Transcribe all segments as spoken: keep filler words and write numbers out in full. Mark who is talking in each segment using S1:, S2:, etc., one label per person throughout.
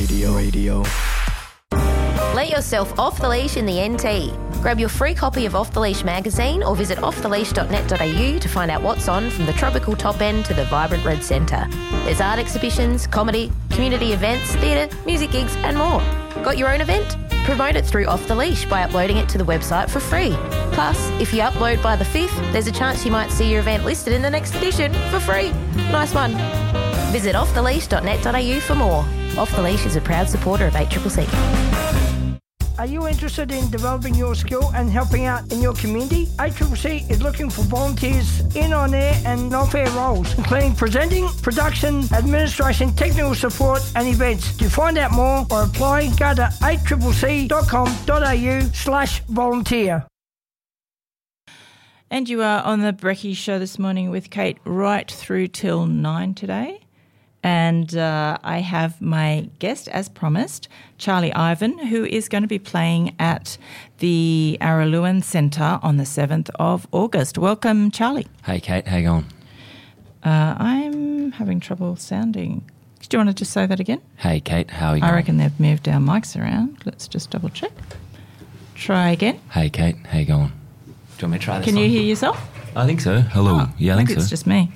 S1: Radio. Radio.
S2: Let yourself off the leash in the N T. Grab your free copy of Off the Leash magazine or visit off the leash dot net dot a u to find out what's on from the tropical top end to the vibrant Red Centre. There's art exhibitions, comedy, community events, theatre, music gigs and more. Got your own event? Promote it through Off the Leash by uploading it to the website for free. Plus, if you upload by the fifth, there's a chance you might see your event listed in the next edition for free. Nice one. Visit off the leash dot net dot a u for more. Off the Leash is a proud supporter of eight C C C.
S3: Are you interested in developing your skill and helping out in your community? eight C C C is looking for volunteers in on-air and off-air roles, including presenting, production, administration, technical support and events. To find out more or apply, go to eight c c c dot com dot a u slash volunteer.
S4: And you are on the Brekkie Show this morning with Kate right through till nine today. And uh, I have my guest, as promised, Charlie Ivan, who is going to be playing at the Araluen Centre on the seventh of August. Welcome, Charlie.
S5: Hey, Kate. How you going?
S4: Uh, I'm having trouble sounding. Do you want to just say that again?
S5: Hey, Kate. How are you
S4: I
S5: going?
S4: reckon they've moved our mics around. Let's just double check. Try again.
S5: Hey, Kate. How you going? Do you want me to try this
S4: Can
S5: one?
S4: you hear yourself?
S5: I think so. Hello.
S4: Oh,
S5: yeah, I think
S4: maybe
S5: so.
S4: it's just me.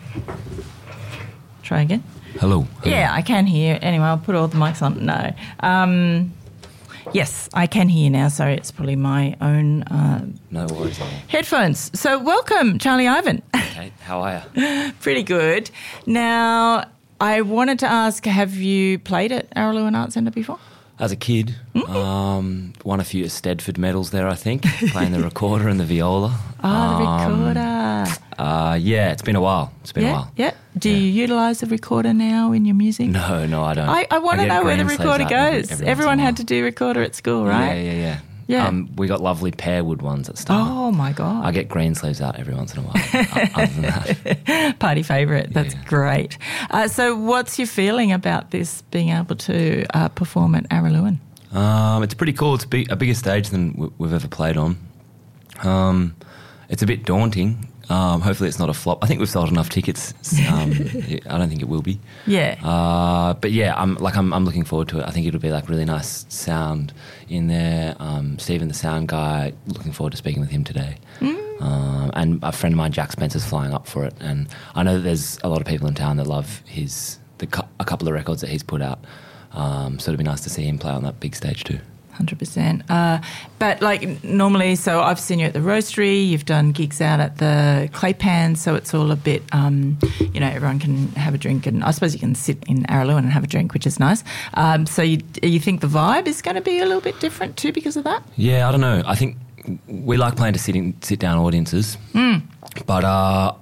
S4: Try again.
S5: Hello. Hello.
S4: Yeah, I can hear. Anyway, I'll put all the mics on. No. Um, yes, I can hear now. Sorry, it's probably my own uh,
S5: No worries at all.
S4: headphones. So welcome, Charlie Ivan.
S5: Kate, how are you?
S4: Pretty good. Now, I wanted to ask, have you played at Araluen Arts Centre before?
S5: As a kid,
S4: Mm-hmm.
S5: um, won a few Stedford medals there, I think, playing the recorder and the viola.
S4: Oh, the
S5: Um,
S4: recorder.
S5: Uh, yeah, it's been a while. It's been
S4: yeah,
S5: a while.
S4: yeah. Do you utilise the recorder now in your music?
S5: No, no, I don't.
S4: I, I want to
S5: get
S4: know where the
S5: Greensleeves
S4: recorder
S5: out every-
S4: goes.
S5: every once in a
S4: Everyone had
S5: while.
S4: to do recorder at school, right?
S5: Yeah, yeah, yeah.
S4: Yeah.
S5: Um, we got lovely pearwood ones at start.
S4: Oh, my God.
S5: I get green sleeves out every once in a while. o- Other than that,
S4: Party favourite. That's
S5: Yeah.
S4: great. Uh, so what's your feeling about this being able to uh, perform at Araluen?
S5: um, it's pretty cool. It's big, a bigger stage than w- we've ever played on. Um, it's a bit daunting. Um, hopefully, it's not a flop. I think we've sold enough tickets. Um, I don't think it will be.
S4: Yeah.
S5: Uh, but yeah, I'm like I'm, I'm looking forward to it. I think it'll be like really nice sound in there. Um, Stephen, the sound guy, looking forward to speaking with him today. Mm. Um, and a friend of mine, Jack Spencer's flying up for it. And I know that there's a lot of people in town that love his the cu- a couple of records that he's put out. Um, so it'd be nice to see him play on that big stage too.
S4: one hundred percent. Uh, but like normally, so I've seen you at the Roastery, you've done gigs out at the Claypan, so it's all a bit, um, you know, everyone can have a drink, and I suppose you can sit in Araluen and have a drink, which is nice. Um, so you, you think the vibe is going to be a little bit different too because of that?
S5: Yeah, I don't know. I think we like playing to sitting, sit-down audiences, mm. but uh,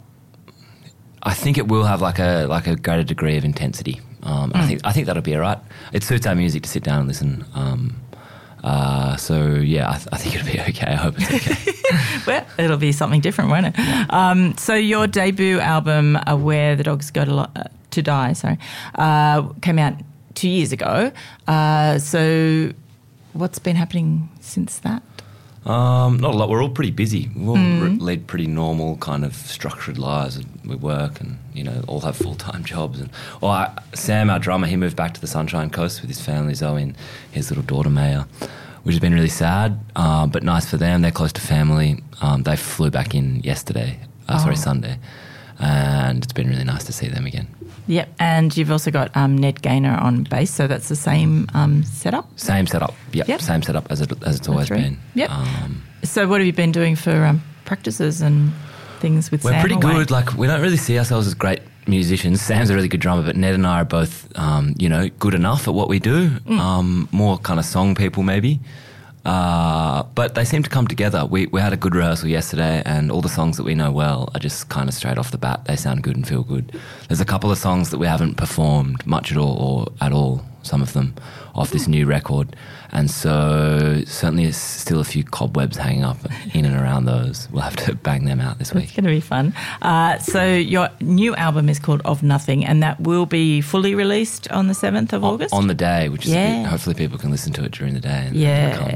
S5: I think it will have like a like a greater degree of intensity. Um, mm. I think I think that'll be all right. It suits our music to sit down and listen. Um, uh, so yeah, I, th- I think it'll be okay. I hope it's okay.
S4: Well, it'll be something different, won't it? Yeah. Um, so your debut album, uh, Where the Dogs Go to, Lo- uh, to Die, sorry, uh, came out two years ago. Uh, so what's been happening since that?
S5: Um, not a lot. We're all pretty busy. We all
S4: Mm.
S5: re- lead pretty normal kind of structured lives. We work and, you know, all have full-time jobs. And well, I, Sam, our drummer, he moved back to the Sunshine Coast with his family, Zoe and his little daughter, Maya, which has been really sad, uh, but nice for them. They're close to family. Um, they flew back in yesterday, uh,
S4: Oh.
S5: sorry, Sunday, and it's been really nice to see them again.
S4: Yep, and you've also got um, Ned Gaynor on bass, so that's the same um, setup?
S5: Same setup, yep,
S4: Yep.
S5: same setup as, it, as it's always
S4: Three.
S5: been.
S4: Yep.
S5: Um,
S4: So what have you been doing for um, practices and things with
S5: We're
S4: Sam
S5: pretty
S4: away?
S5: good. Like, we don't really see ourselves as great musicians. Sam's a really good drummer, but Ned and I are both, um, you know, good enough at what we do.
S4: Mm.
S5: Um, more kind of song people, maybe. Uh, but they seem to come together. We we had a good rehearsal yesterday, and all the songs that we know well are just kind of straight off the bat. They sound good and feel good. There's a couple of songs that we haven't performed much at all, or at all, some of them, off this new record. And so certainly there's still a few cobwebs hanging up in and around those. We'll have to bang them out this week.
S4: It's going to be fun. Uh, so your new album is called Of Nothing, and that will be fully released on the seventh of August?
S5: On the day, which is
S4: Yeah.
S5: hopefully people can listen to it during the day and
S4: Yeah.
S5: calm down.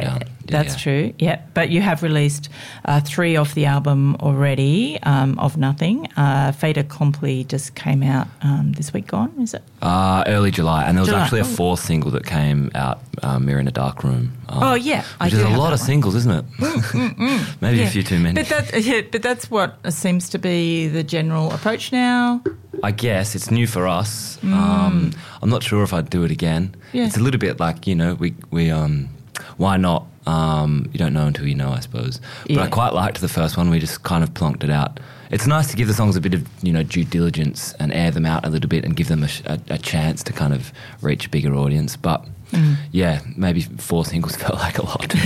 S5: Yeah,
S4: That's
S5: yeah.
S4: true, yeah. But you have released uh, three off the album already, um, Of Nothing. Uh, Fait Accompli just came out um, this week gone, is it?
S5: Uh, early July, and there was
S4: July.
S5: actually a
S4: Oh.
S5: fourth single that came out, uh, Mirror in a Dark Room. Um,
S4: Oh, yeah, I
S5: Which
S4: do
S5: is a
S4: have
S5: lot
S4: that
S5: of
S4: one.
S5: singles, isn't it? Maybe
S4: Yeah.
S5: a few too many.
S4: But, that, yeah, but that's what seems to be the general approach now.
S5: I guess it's new for us. Um, I'm not sure if I'd do it again.
S4: Yeah.
S5: It's a little bit like, you know, we, we um, why not? Um, you don't know until you know, I suppose. But
S4: Yeah.
S5: I quite liked the first one. We just kind of plonked it out. It's nice to give the songs a bit of, you know, due diligence and air them out a little bit and give them a, sh- a, a chance to kind of reach a bigger audience. But yeah, maybe four singles felt like a lot.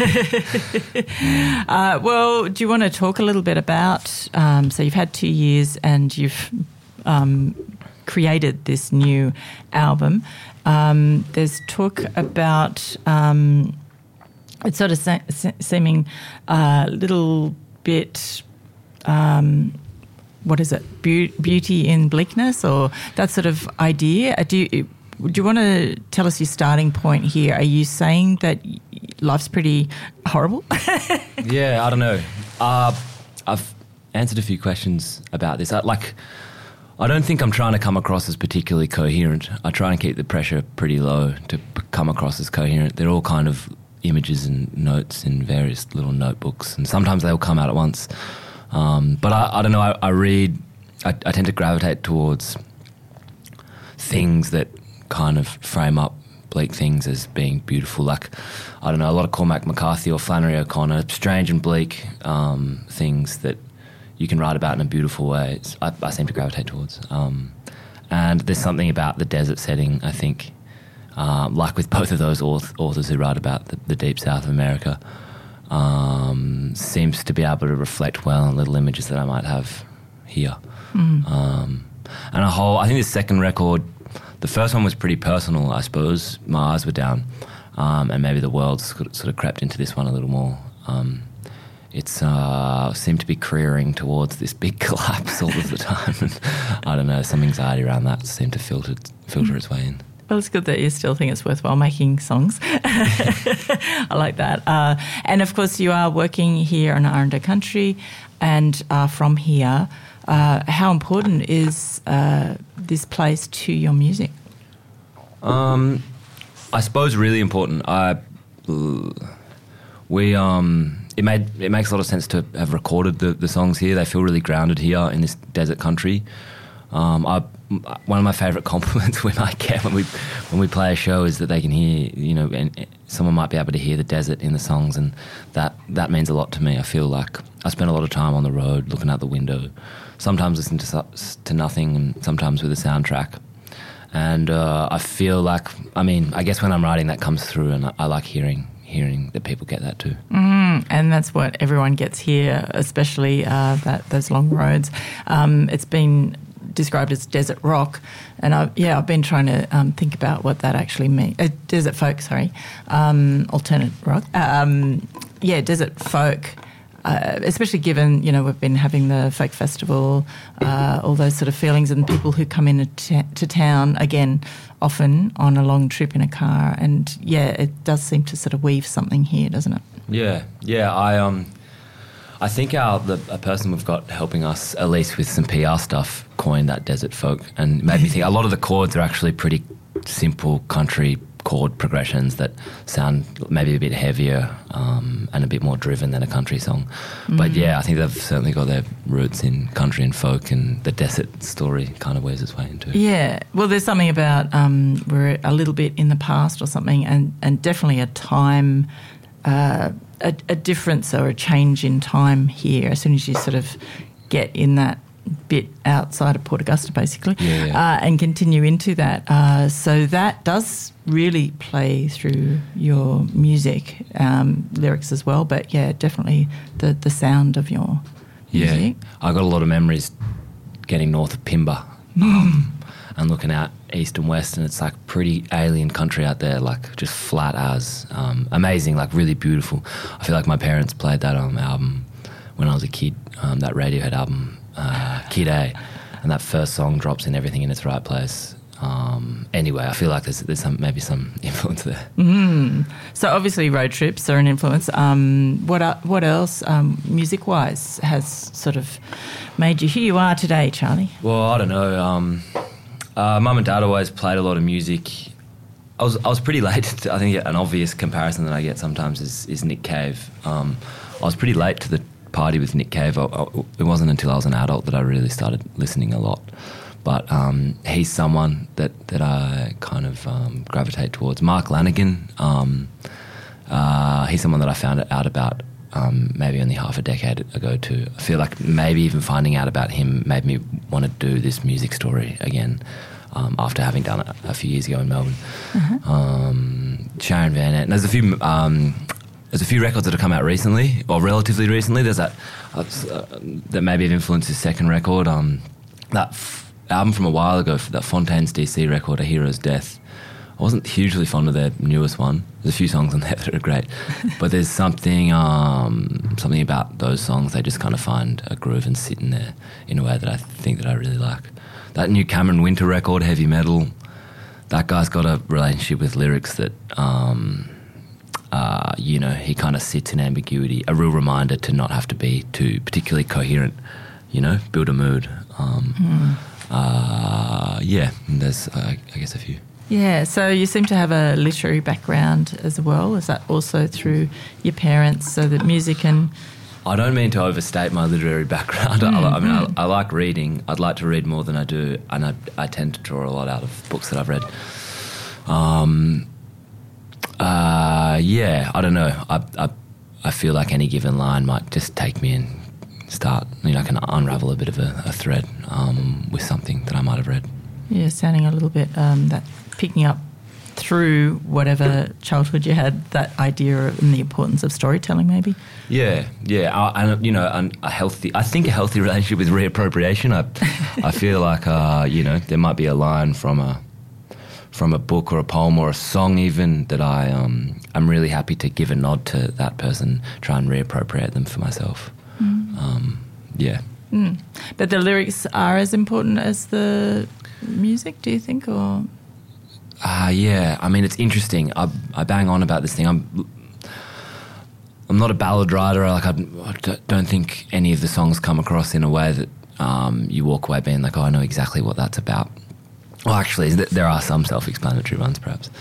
S4: Uh, well, do you want to talk a little bit about, um, so you've had two years and you've um, created this new album. Um, there's talk about, um, it's sort of se- se- seeming a little bit, um, what is it, Beau- beauty in bleakness, or that sort of idea. Uh, Do you, do you want to tell us your starting point here? Are you saying that y- life's pretty horrible?
S5: Yeah, I don't know. Uh, I've answered a few questions about this. I, like, I don't think I'm trying to come across as particularly coherent. I try and keep the pressure pretty low to p- come across as coherent. They're all kind of images and notes in various little notebooks, and sometimes they'll come out at once. Um, but I, I don't know. I, I read. I, I tend to gravitate towards things that kind of frame up bleak things as being beautiful. Like, I don't know, a lot of Cormac McCarthy or Flannery O'Connor, strange and bleak um, things that you can write about in a beautiful way. It's, I, I seem to gravitate towards. Um, and there's something about the desert setting, I think, um, like with both of those auth- authors who write about the, the deep south of America, um, seems to be able to reflect well on little images that I might have here. Um, and a whole, I think this second record, the first one was pretty personal, I suppose. My eyes were down, um, and maybe the world sort of, sort of crept into this one a little more. Um, it's uh, seemed to be careering towards this big collapse all of the time. And I don't know, some anxiety around that seemed to filter filter its way in.
S4: Well, it's good that you still think it's worthwhile making songs. I like that. Uh, and, of course, you are working here in Aranda Country and uh, from here. Uh, how important is uh, this place to your music?
S5: Um, I suppose really important. I we um it made it makes a lot of sense to have recorded the, the songs here. They feel really grounded here in this desert country. Um, I one of my favourite compliments we might get when we when we play a show is that they can hear, you know, and someone might be able to hear the desert in the songs, and that that means a lot to me. I feel like I spend a lot of time on the road looking out the window, sometimes listening to to nothing, and sometimes with a soundtrack. And uh, I feel like, I mean, I guess when I'm writing, that comes through, and I, I like hearing hearing that people get that too.
S4: Mm, and that's what everyone gets here, especially uh, that those long roads. Um, it's been described as desert rock, and I, yeah, I've been trying to um, think about what that actually means. Uh, desert folk, sorry, um, alternate rock. Um, yeah, desert folk. Uh, especially given, you know, we've been having the folk festival, uh, all those sort of feelings, and people who come in to, to town, again, often on a long trip in a car. And, yeah, it does seem to sort of weave something here, doesn't it?
S5: Yeah, yeah. I um, I think our the a person we've got helping us, at least with some P R stuff, coined that desert folk, and made me think a lot of the chords are actually pretty simple country chord progressions that sound maybe a bit heavier um, and a bit more driven than a country song. Mm. But yeah, I think they've certainly got their roots in country and folk, and the desert story kind of wears its way into it.
S4: Yeah, well, there's something about um, we're a little bit in the past or something, and, and definitely a time, uh, a, a difference or a change in time here as soon as you sort of get in that bit outside of Port Augusta, basically,
S5: yeah, yeah.
S4: Uh, and continue into that. Uh, so that does really play through your music, um, lyrics as well, but yeah, definitely the, the sound of your music.
S5: Yeah, I got a lot of memories getting north of Pimba um, and looking out east and west, and it's like pretty alien country out there, like just flat as. Um, amazing, like really beautiful. I feel like my parents played that um, album when I was a kid, um, that Radiohead album, Uh, Kid A, and that first song drops in everything in its right place, um, anyway, I feel like there's there's some maybe some influence there.
S4: Mm. So obviously road trips are an influence. Um, what are, what else, um, music wise, has sort of made you who you are today, Charlie?
S5: Well, I don't know. Um, uh, Mum and Dad always played a lot of music. I was I was pretty late. To, I think an obvious comparison that I get sometimes is, is Nick Cave. Um, I was pretty late to the party with Nick Cave. I, I, it wasn't until I was an adult that I really started listening a lot. But um, he's someone that, that I kind of um, gravitate towards. Mark Lanigan, um, uh, he's someone that I found out about um, maybe only half a decade ago too. I feel like maybe even finding out about him made me want to do this music story again. Um, after having done it a few years ago in Melbourne. Uh-huh. Um, Sharon Van Etten. There's a few um, there's a few records that have come out recently, or relatively recently. There's that uh, that maybe have influenced his second record. Um, that f- album from a while ago, that Fontaine's D C record, A Hero's Death. I wasn't hugely fond of their newest one. There's a few songs on there that are great, but there's something um, something about those songs. They just kind of find a groove and sit in there in a way that I think that I really like. That new Cameron Winter record, Heavy Metal, that guy's got a relationship with lyrics that, um, uh, you know, he kind of sits in ambiguity, a real reminder to not have to be too particularly coherent, you know, build a mood. Um, mm. uh, yeah, there's, uh, I guess, a few.
S4: Yeah, so you seem to have a literary background as well. Is that also through your parents, so that music and...
S5: I don't mean to overstate my literary background. Mm, I, I mean, mm. I, I like reading. I'd like to read more than I do, and I, I tend to draw a lot out of books that I've read. Um, uh, yeah, I don't know. I, I I feel like any given line might just take me and start, you know, I can unravel a bit of a, a thread um, with something that I might have read.
S4: Yeah, sounding a little bit um, that picking up through whatever childhood you had, that idea and the importance of storytelling, maybe.
S5: Yeah, yeah, uh, and you know, and a healthy. I think a healthy relationship with reappropriation. I, I feel like uh, you know, there might be a line from a from a book or a poem or a song even that I um, I'm really happy to give a nod to that person, try and reappropriate them for myself. Mm. Um, yeah.
S4: Mm. But the lyrics are as important as the music, do you think, or?
S5: Uh, yeah, I mean, it's interesting. I, I bang on about this thing. I'm I'm not a ballad writer. Like I, I don't think any of the songs come across in a way that um, you walk away being like, oh, I know exactly what that's about. Well, actually, there are some self-explanatory ones, perhaps.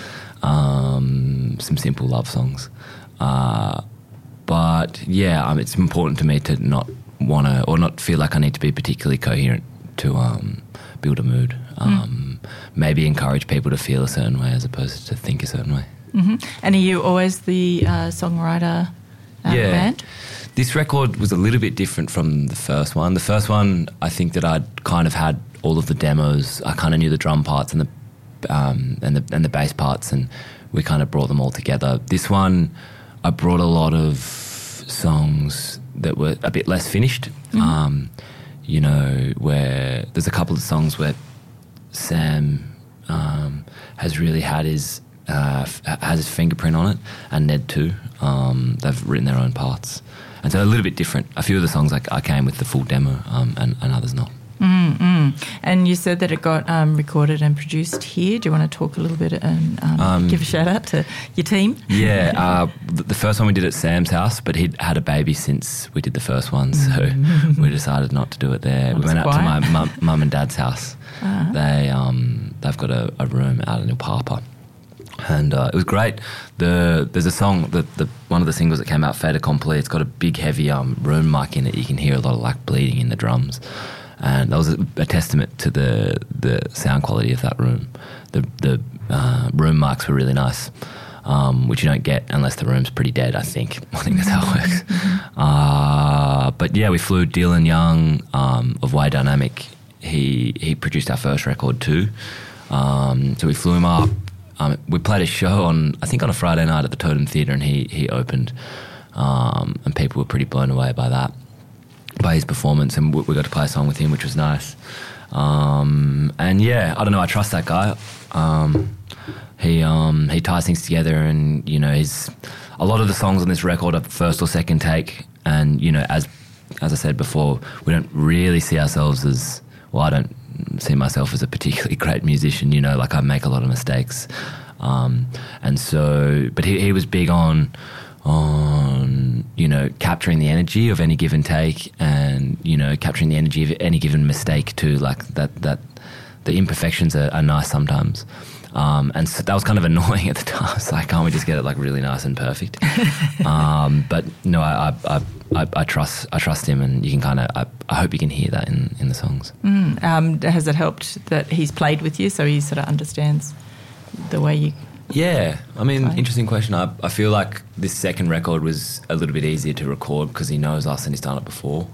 S5: Um, some simple love songs. Uh, but, yeah, um, it's important to me to not want to, or not feel like I need to be particularly coherent to um, build a mood. Um, mm. Maybe encourage people to feel a certain way as opposed to think a certain way.
S4: Mm-hmm. And are you always the uh, songwriter uh,
S5: yeah.
S4: band?
S5: This record was a little bit different from the first one. The first one, I think that I'd kind of had all of the demos. I kind of knew the drum parts and the um, and the and the bass parts, and we kind of brought them all together. This one, I brought a lot of songs that were a bit less finished. Mm-hmm. Um, you know, where there's a couple of songs where Sam um, has really had his uh, f- has his fingerprint on it, and Ned too. Um, they've written their own parts, and so a little bit different. A few of the songs like I came with the full demo, um, and, and others not.
S4: Mm-hmm. And you said that it got um, recorded and produced here. Do you want to talk a little bit and um, um, give a shout out to your team?
S5: Yeah, uh, the, the first one we did at Sam's house, but he'd had a baby since we did the first one, so mm-hmm. we decided not to do it there. That we went out quiet. to my mum, mum and dad's house. Uh-huh. They um, they've got a, a room out in Upapa, and uh, it was great. The there's a song that the one of the singles that came out, Fait Accompli. It's got a big heavy um, room mic in it. You can hear a lot of like bleeding in the drums. And that was a, a testament to the the sound quality of that room. The the uh, room mics were really nice, um, which you don't get unless the room's pretty dead, I think. I think that's how it works. Uh, but yeah, we flew Dylan Young um, of Y Dynamic. He he produced our first record too. Um, so we flew him up. Um, we played a show on, I think on a Friday night at the Totem Theatre, and he, he opened. Um, and people were pretty blown away by that. By his performance, and we got to play a song with him, which was nice. Um, and yeah, I don't know, I trust that guy. Um, he um, he ties things together, and you know, he's a lot of the songs on this record are first or second take. And you know, as as I said before, we don't really see ourselves as well. I don't see myself as a particularly great musician. You know, like I make a lot of mistakes, um, and so. But he, he was big on on you know capturing the energy of any give and take, and you know capturing the energy of any given mistake too. Like that that the imperfections are, are nice sometimes. Um, and so that was kind of annoying at the time. It's like, can't we just get it like really nice and perfect? um, but no, I, I, I, I trust I trust him, and you can kind of I, I hope you can hear that in, in the songs.
S4: Mm, um, has it helped that he's played with you, so he sort of understands the way you?
S5: Yeah, I mean,
S4: play?
S5: Interesting question. I, I feel like this second record was a little bit easier to record because he knows us and he's done it before.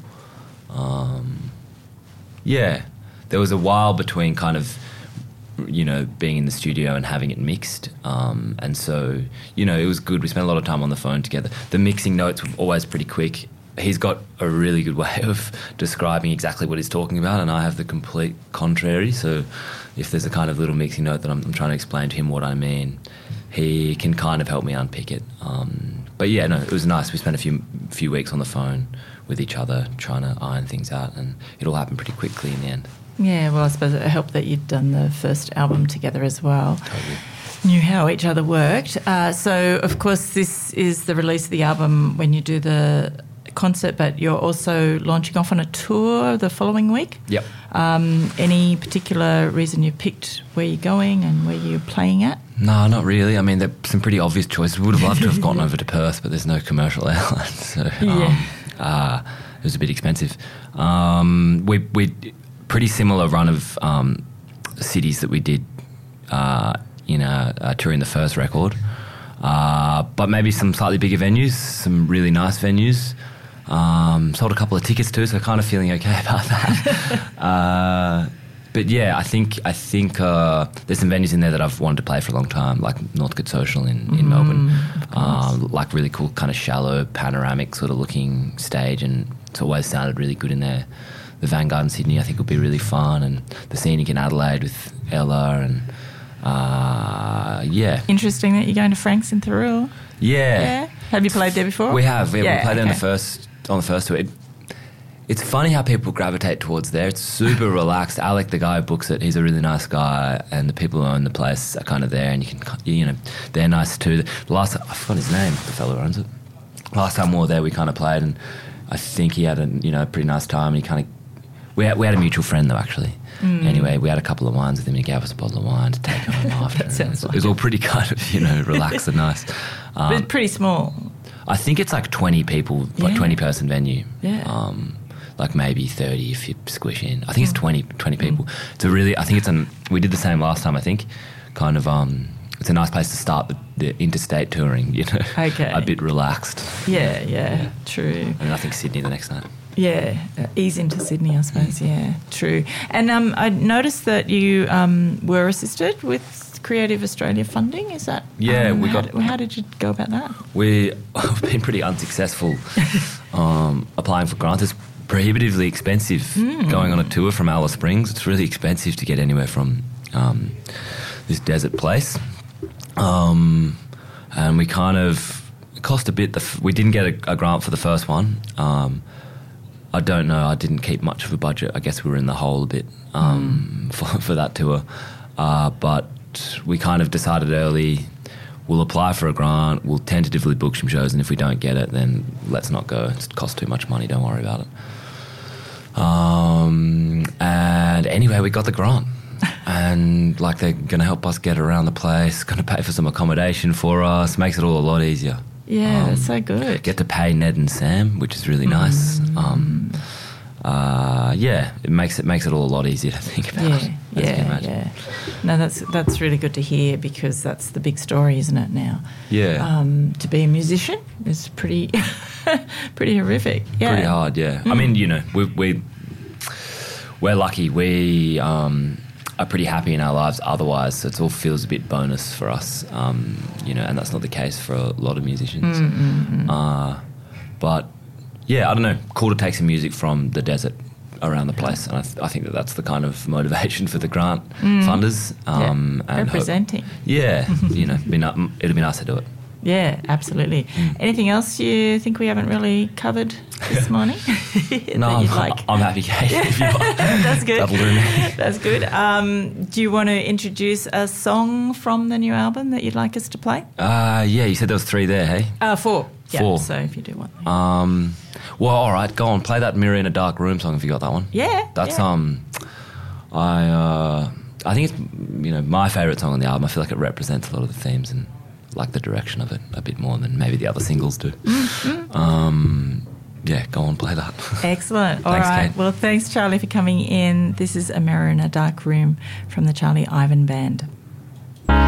S5: Um, yeah, there was a while between kind of. You know, being in the studio and having it mixed. Um, and so, you know, it was good. We spent a lot of time on the phone together. The mixing notes were always pretty quick. He's got a really good way of describing exactly what he's talking about, and I have the complete contrary. So if there's a kind of little mixing note that I'm, I'm trying to explain to him what I mean, he can kind of help me unpick it. Um, but yeah, no, it was nice. We spent a few few weeks on the phone with each other trying to iron things out, and it all happened pretty quickly in the end.
S4: Yeah, well, I suppose it helped that you'd done the first album together as well.
S5: Totally.
S4: Knew how each other worked. Uh, so, of course, this is the release of the album when you do the concert, but you're also launching off on a tour the following week.
S5: Yep.
S4: Um, any particular reason you picked where you're going and where you're playing at?
S5: No, not really. I mean, there are some pretty obvious choices. We would have loved to have gone over to Perth, but there's no commercial airline, so um,
S4: Yeah.
S5: uh, it was a bit expensive. Um, we we. Pretty similar run of um, cities that we did uh, in a, a tour in the first record, uh, but maybe some slightly bigger venues, some really nice venues. Um, sold a couple of tickets too, so kind of feeling okay about that. uh, but yeah, I think I think uh, there's some venues in there that I've wanted to play for a long time, like Northcote Social in, in mm, Melbourne, um, like really cool kind of shallow panoramic sort of looking stage, and it's always sounded really good in there. The Vanguard in Sydney, I think, will be really fun, and the Scenic in Adelaide with Ella, and uh, yeah.
S4: Interesting that you're going to Frank's in Thurrool.
S5: Yeah.
S4: Yeah. Have you played there before?
S5: We have. Yeah,
S4: yeah
S5: we played
S4: okay.
S5: there on the first on the first tour. It, it's funny how people gravitate towards there. It's super relaxed. Alec, the guy who books it, he's a really nice guy, and the people who own the place are kind of there, and you can, you know, they're nice too. The last, I forgot his name, the fellow who owns it. Last time we were there, we kind of played, and I think he had a you know a pretty nice time, and he kind of. We had, we had a mutual friend, though, actually. Mm. Anyway, we had a couple of wines with him, and he gave us a bottle of wine to take home after.
S4: That sounds
S5: it, was,
S4: like
S5: it was all pretty kind of, you know, relaxed and nice. Um,
S4: but it's pretty small.
S5: I think it's like twenty people,
S4: Yeah.
S5: like twenty-person venue.
S4: Yeah.
S5: Um, like maybe thirty if you squish in. I think it's twenty, twenty people. Mm. It's a really, I think it's an, we did the same last time, I think. Kind of, um, it's a nice place to start the, the interstate touring, you know.
S4: Okay.
S5: A bit relaxed.
S4: Yeah, yeah, yeah, true.
S5: And I think Sydney the next night.
S4: Yeah, uh, ease into Sydney, I suppose. Yeah, true. And um, I noticed that you um, were assisted with Creative Australia funding. Is that?
S5: Yeah,
S4: um,
S5: we
S4: how
S5: got.
S4: Did, how did you go about that?
S5: We have been pretty unsuccessful um, applying for grants. It's prohibitively expensive mm. going on a tour from Alice Springs. It's really expensive to get anywhere from um, this desert place, um, and we kind of it cost a bit. The f- we didn't get a, a grant for the first one. Um, I don't know. I didn't keep much of a budget. I guess we were in the hole a bit um, mm. for, for that tour. Uh, but we kind of decided early, we'll apply for a grant, we'll tentatively book some shows, and if we don't get it, then let's not go. It costs too much money, don't worry about it. Um, and anyway, we got the grant. And like they're going to help us get around the place, going to pay for some accommodation for us, makes it all a lot easier.
S4: Yeah,
S5: um,
S4: that's so good.
S5: Get to pay Ned and Sam, which is really nice.
S4: Mm.
S5: Um, uh, yeah, it makes it makes it all a lot easier to think about.
S4: Yeah, yeah, yeah. No, that's that's really good to hear because that's the big story, isn't it? Now,
S5: yeah.
S4: Um, to be a musician is pretty pretty horrific. Yeah,
S5: pretty hard. Yeah, mm. I mean, you know, we we we're lucky. We um, are pretty happy in our lives. Otherwise, it all feels a bit bonus for us. Um, you know, and that's not the case for a lot of musicians.
S4: Mm, mm, mm.
S5: Uh, but yeah, I don't know. Cool to take some music from the desert around the place, and I, th- I think that that's the kind of motivation for the grant mm. funders. Um,
S4: yeah.
S5: and
S4: Representing.
S5: Hope, yeah, you know, be not, it'll be nice to do it.
S4: Yeah, absolutely.
S5: Mm.
S4: Anything else you think we haven't really covered this morning?
S5: No,
S4: that you'd
S5: I'm,
S4: like?
S5: I'm happy, Kate. If you want.
S4: That's good.
S5: That'll do me.
S4: That's good. Um, do you want to introduce a song from the new album that you'd like us to play?
S5: Uh, yeah, you said there was three there, hey?
S4: Uh, four. Yeah,
S5: Four.
S4: so if you do want.
S5: Um, well, all right, go on. Play that "Mirror in a Dark Room" song if you got that one.
S4: Yeah,
S5: That's
S4: yeah.
S5: um, I uh, I think it's you know my favourite song on the album. I feel like it represents a lot of the themes and like the direction of it a bit more than maybe the other singles do.
S4: Mm-hmm.
S5: Um, yeah, go on, play that.
S4: Excellent. All
S5: Thanks,
S4: right.
S5: Kate.
S4: Well, thanks, Charlie, for coming in. This is A Mirror in a Dark Room from the Charlie Ivan Band.